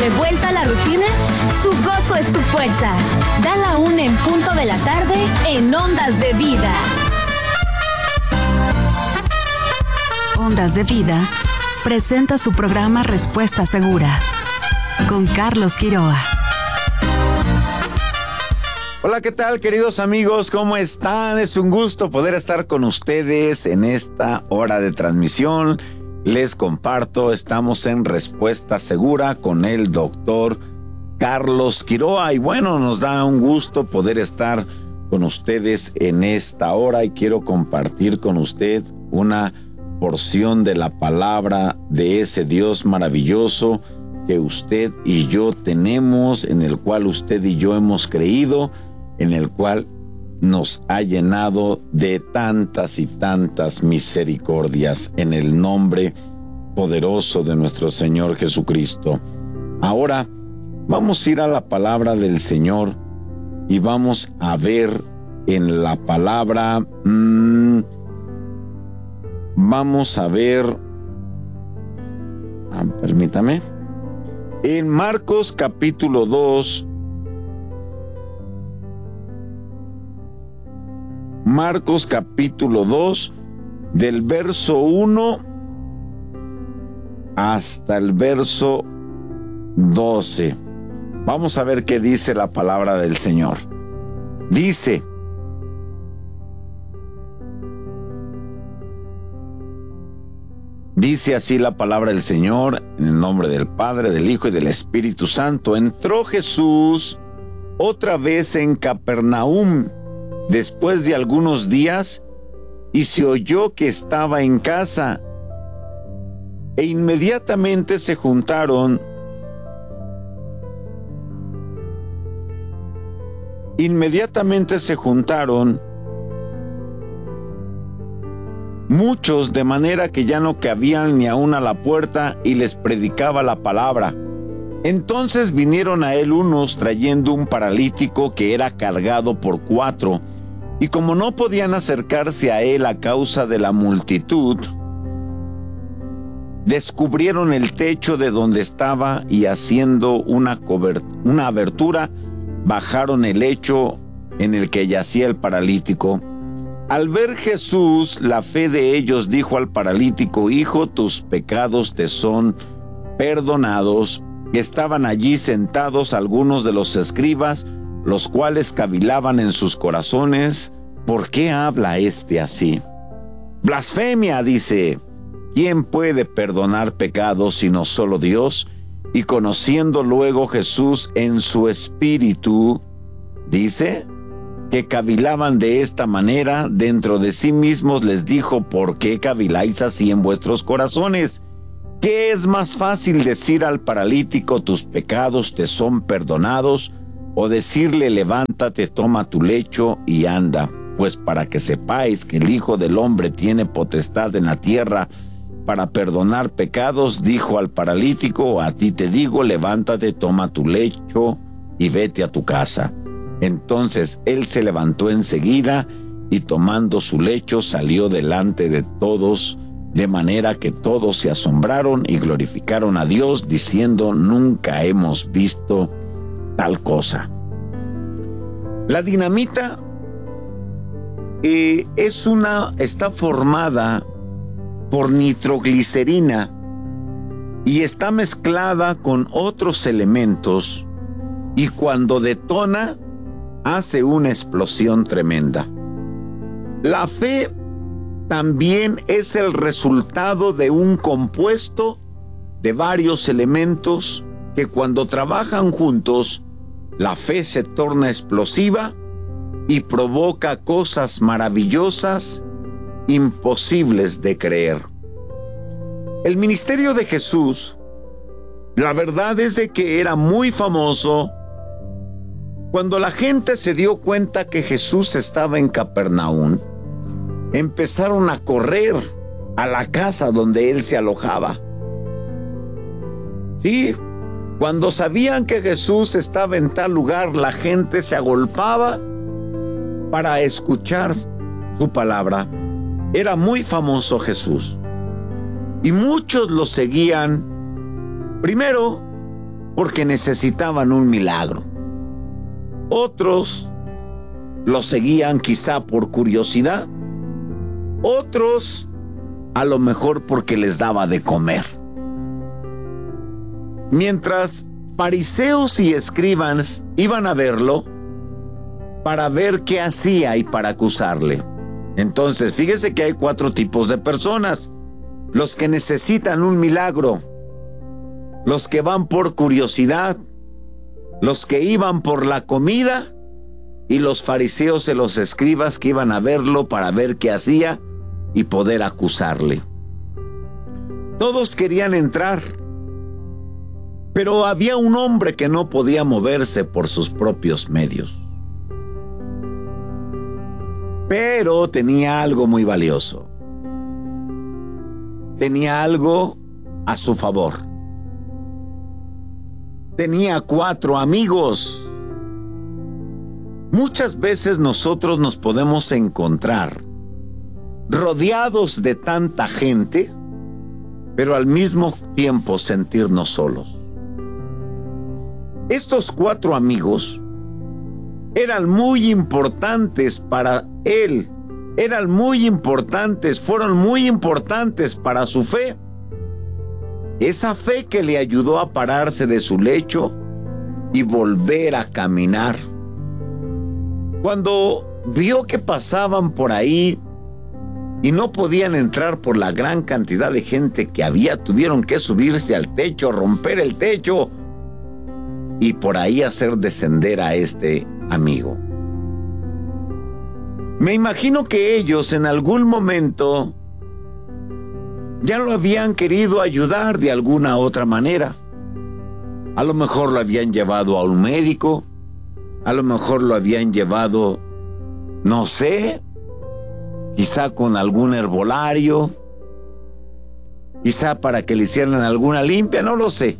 De vuelta a la rutina, su gozo es tu fuerza. Da la 1 en punto de la tarde en Ondas de Vida. Ondas de Vida presenta su programa Respuesta Segura con Carlos Quiroa. Hola, ¿qué tal, queridos amigos? ¿Cómo están? Es un gusto poder estar con ustedes en esta hora de transmisión. Les comparto, estamos en Respuesta Segura con el doctor Carlos Quiroa. Y bueno, nos da un gusto poder estar con ustedes en esta hora y quiero compartir con usted una porción de la palabra de ese Dios maravilloso que usted y yo tenemos, en el cual usted y yo hemos creído, en el cual nos ha llenado de tantas y tantas misericordias en el nombre poderoso de nuestro Señor Jesucristo. Ahora vamos a ir a la palabra del Señor y vamos a ver en la palabra, vamos a ver, permítame, en Marcos capítulo 2, Marcos capítulo 2, del verso 1 hasta el verso 12. Vamos a ver qué dice la palabra del Señor. Dice: Dice así la palabra del Señor, en el nombre del Padre, del Hijo y del Espíritu Santo. Entró Jesús otra vez en Capernaum después de algunos días, y se oyó que estaba en casa, e inmediatamente se juntaron muchos, de manera que ya no cabían ni aún a la puerta, y les predicaba la palabra. Entonces vinieron a él unos trayendo un paralítico que era cargado por 4, y como no podían acercarse a él a causa de la multitud, descubrieron el techo de donde estaba, y haciendo una abertura, bajaron el lecho en el que yacía el paralítico. Al ver Jesús la fe de ellos, dijo al paralítico: Hijo, tus pecados te son perdonados. Estaban allí sentados algunos de los escribas, los cuales cavilaban en sus corazones: ¿por qué habla este así? Blasfemia, dice. ¿Quién puede perdonar pecados sino solo Dios? Y conociendo luego Jesús en su espíritu, dice que cavilaban de esta manera, dentro de sí mismos les dijo: ¿por qué caviláis así en vuestros corazones? ¿Qué es más fácil, decir al paralítico: tus pecados te son perdonados, o decirle: levántate, toma tu lecho y anda? Pues para que sepáis que el Hijo del Hombre tiene potestad en la tierra para perdonar pecados, dijo al paralítico: a ti te digo, levántate, toma tu lecho y vete a tu casa. Entonces él se levantó enseguida, y tomando su lecho salió delante de todos, de manera que todos se asombraron y glorificaron a Dios, diciendo: nunca hemos visto tal cosa. La dinamita está formada por nitroglicerina y está mezclada con otros elementos, y cuando detona hace una explosión tremenda. La fe también es el resultado de un compuesto de varios elementos que, cuando trabajan juntos, la fe se torna explosiva y provoca cosas maravillosas, imposibles de creer. El ministerio de Jesús, la verdad es de que era muy famoso. Cuando la gente se dio cuenta que Jesús estaba en Capernaum, empezaron a correr a la casa donde él se alojaba. Sí, cuando sabían que Jesús estaba en tal lugar, la gente se agolpaba para escuchar su palabra. Era muy famoso Jesús, y muchos lo seguían, primero porque necesitaban un milagro. Otros lo seguían quizá por curiosidad. Otros a lo mejor porque les daba de comer. Mientras fariseos y escribas iban a verlo para ver qué hacía y para acusarle. Entonces, fíjese que hay 4 tipos de personas: los que necesitan un milagro, los que van por curiosidad, los que iban por la comida, y los fariseos y los escribas que iban a verlo para ver qué hacía y poder acusarle. Todos querían entrar, pero había un hombre que no podía moverse por sus propios medios. Pero tenía algo muy valioso. Tenía algo a su favor. Tenía 4 amigos. Muchas veces nosotros nos podemos encontrar rodeados de tanta gente, pero al mismo tiempo sentirnos solos. Estos 4 amigos eran muy importantes para él, fueron muy importantes para su fe. Esa fe que le ayudó a pararse de su lecho y volver a caminar. Cuando vio que pasaban por ahí y no podían entrar por la gran cantidad de gente que había, tuvieron que subirse al techo, romper el techo y por ahí hacer descender a este amigo. Me imagino que ellos en algún momento ya lo habían querido ayudar de alguna otra manera. A lo mejor lo habían llevado a un médico, a lo mejor lo habían llevado, no sé, quizá con algún herbolario, quizá para que le hicieran alguna limpia, no lo sé.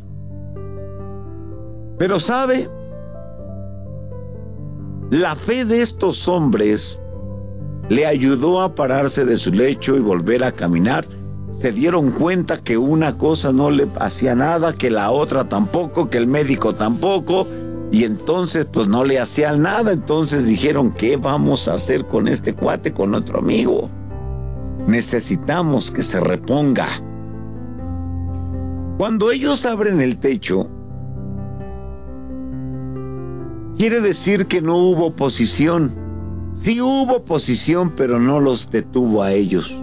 Pero ¿sabe? La fe de estos hombres le ayudó a pararse de su lecho y volver a caminar. Se dieron cuenta que una cosa no le hacía nada, que la otra tampoco, que el médico tampoco, y entonces pues no le hacían nada. Entonces dijeron, ¿qué vamos a hacer con este cuate, con otro amigo? Necesitamos que se reponga. Cuando ellos abren el techo, quiere decir que no hubo oposición. Sí hubo oposición, pero no los detuvo a ellos.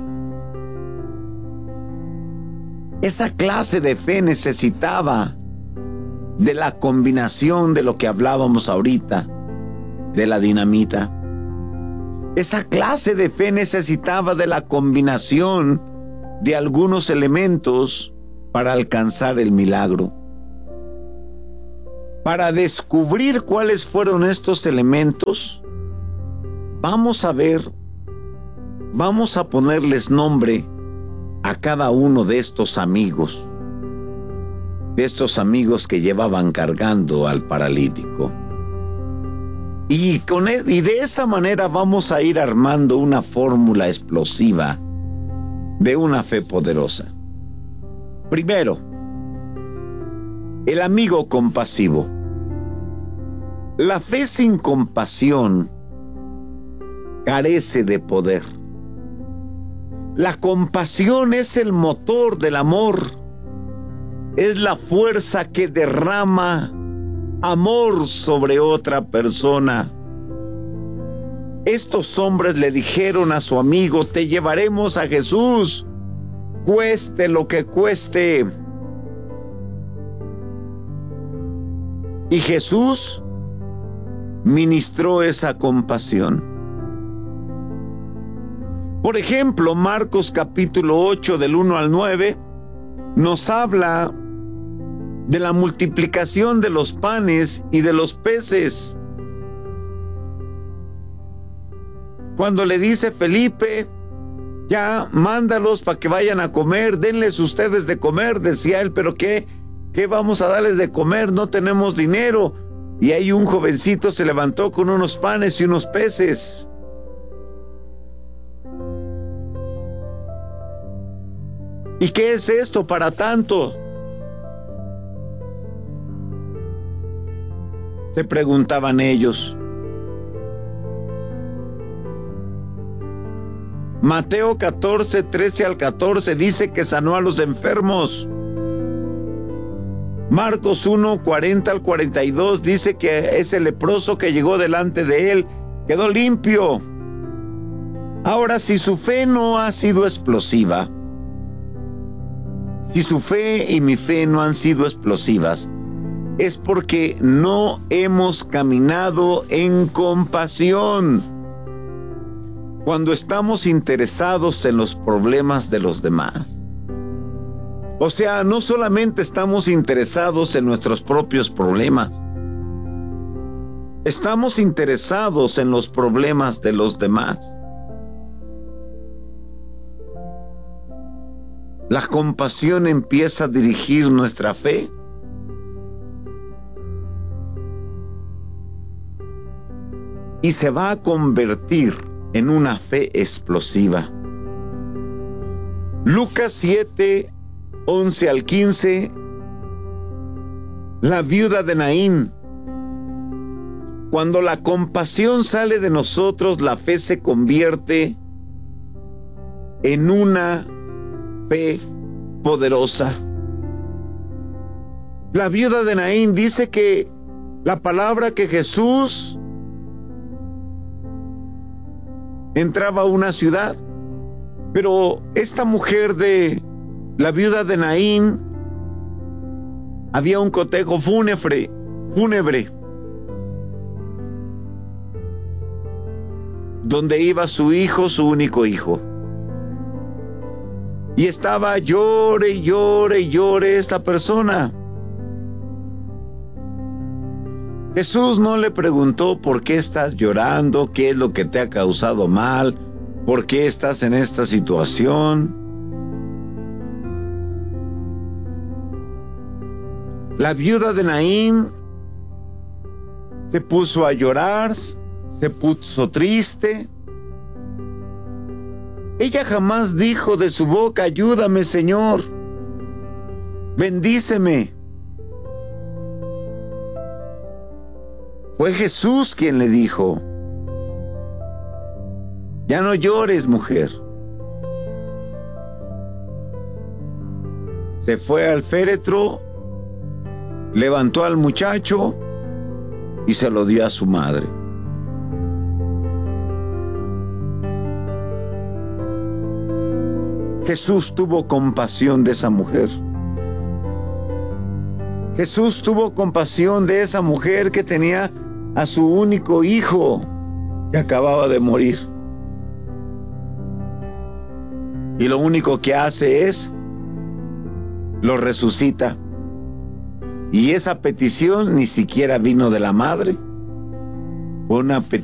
Esa clase de fe necesitaba de la combinación de lo que hablábamos ahorita, de la dinamita. Esa clase de fe necesitaba de la combinación de algunos elementos para alcanzar el milagro. Para descubrir cuáles fueron estos elementos, vamos a ponerles nombre a cada uno de estos amigos que llevaban cargando al paralítico. Y de esa manera vamos a ir armando una fórmula explosiva de una fe poderosa. Primero, el amigo compasivo. La fe sin compasión carece de poder. La compasión es el motor del amor. Es la fuerza que derrama amor sobre otra persona. Estos hombres le dijeron a su amigo, te llevaremos a Jesús, cueste lo que cueste. Y Jesús ministró esa compasión. Por ejemplo, Marcos capítulo 8 del 1 al 9 nos habla de la multiplicación de los panes y de los peces. Cuando le dice Felipe, ya mándalos para que vayan a comer, denles ustedes de comer, decía él, pero ¿qué vamos a darles de comer? No tenemos dinero. Y ahí un jovencito se levantó con unos panes y unos peces. ¿Y qué es esto para tanto? Se preguntaban ellos. Mateo 14, 13 al 14 dice que sanó a los enfermos. Marcos 1, 40 al 42 dice que ese leproso que llegó delante de él quedó limpio. Ahora, si su fe no ha sido explosiva, si su fe y mi fe no han sido explosivas, es porque no hemos caminado en compasión. Cuando estamos interesados en los problemas de los demás. O sea, no solamente estamos interesados en nuestros propios problemas, estamos interesados en los problemas de los demás. La compasión empieza a dirigir nuestra fe. Y se va a convertir en una fe explosiva. Lucas 7, 11 al 15. La viuda de Naín. Cuando la compasión sale de nosotros, la fe se convierte en una fe poderosa. La viuda de Naín dice que la palabra que Jesús entraba a una ciudad, pero esta mujer de la viuda de Naín, había un cotejo fúnebre, donde iba su hijo, su único hijo, y estaba llore y llore y llore esta persona. Jesús no le preguntó por qué estás llorando, qué es lo que te ha causado mal, por qué estás en esta situación. La viuda de Naín se puso a llorar, se puso triste. Ella jamás dijo de su boca, ayúdame, Señor, bendíceme. Fue Jesús quien le dijo, ya no llores, mujer. Se fue al féretro, levantó al muchacho y se lo dio a su madre. Jesús tuvo compasión de esa mujer. Jesús tuvo compasión de esa mujer que tenía a su único hijo que acababa de morir. Y lo único que hace es, lo resucita. Y esa petición ni siquiera vino de la madre, fue una petición